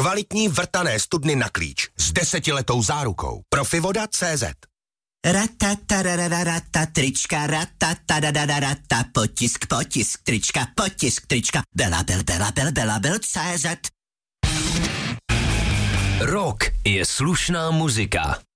Kvalitní vrtané studny na klíč s 10letou zárukou. Profivoda.cz. Rata, trička, rata, potisk, trička, belabel.cz. Rock je slušná muzika.